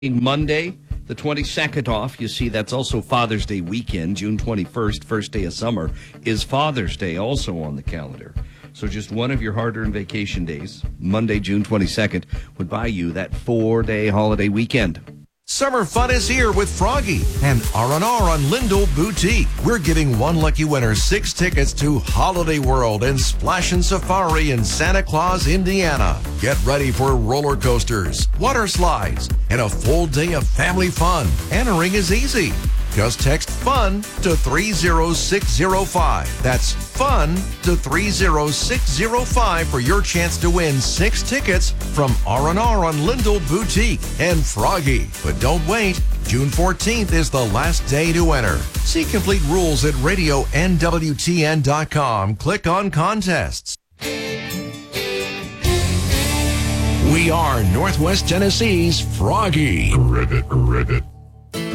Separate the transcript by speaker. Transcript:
Speaker 1: Monday, the 22nd off. You see, that's also Father's Day weekend. June 21st, first day of summer, is Father's Day also on the calendar. So just one of your hard-earned vacation days, Monday, June 22nd, would buy you that 4-day holiday weekend.
Speaker 2: Summer fun is here with Froggy and R&R on Lindell Boutique. We're giving one lucky winner 6 tickets to Holiday World and Splashin' Safari in Santa Claus, Indiana. Get ready for roller coasters, water slides, and a full day of family fun. Entering is easy. Just text FUN to 30605. That's FUN to 30605 for your chance to win 6 tickets from R&R on Lindell Boutique and Froggy. But don't wait. June 14th is the last day to enter. See complete rules at radionwtn.com. Click on contests.
Speaker 3: We are Northwest Tennessee's Froggy.
Speaker 4: Ribbit.